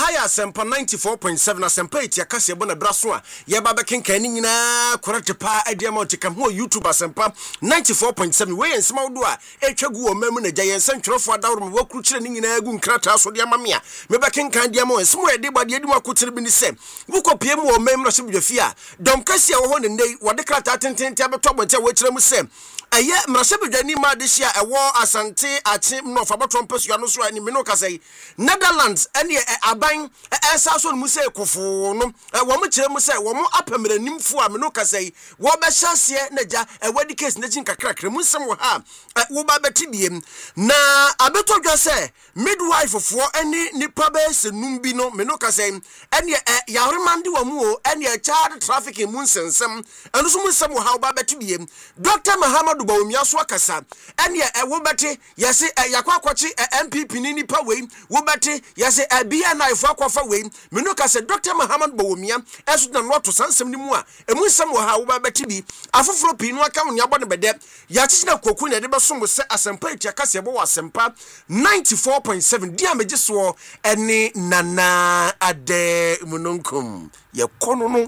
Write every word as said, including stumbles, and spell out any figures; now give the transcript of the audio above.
Aya Sempa ninety-four point seven Asempa iti akase bona braso a ye ba bekenkan ni nyina correct pa adiama otika ho YouTube Asempa ninety-four point seven we ensema wodo a etwagu o mamu na gya yensa ntwerofo adawro me wakru kire ni nyina agu nkrata so de amame a me bekenkan diama ensemo e de bade adimu akotere bi ni se wukopie mu o mamu no se bidwafi a dom kase a wo ho ne ndey wode krata tentente abeto abonte a wekire mu se aye mrasebedwani ma de hia ewo asante achi no fa bato mpesu ano so ani me no kasai Netherlands ene aban esa so mu se kofo no wo mu kire mu se wo mu apamra nimfu a me no kasai wo be hyase na ja ewadi case na jin kakrakra mu nsem wo ha wo ba betibiem na abeto dwa se midwife fo ene nipa be se numbi no me no kasai ene yaremande wo mu o ene child trafficking mu nsensem eno so mu nsem wo ha wo ba betibiem Doctor Muhammad ba omiaso akasa ene e wo beti yese yakwa akwachi M P P ni nipa we wo beti yese abia na ifo akwafa we me no kase Doctor Muhammad ba omia esu na no to sansem ni mu a emu nsem wo ha wo ba beti bi afoforo pi no aka woni abone bede ya chichina koku na de besom se Asempa iti akase ebo wa Asempa ninety-four point seven dia megiso ene nana ade munonkum ye kono no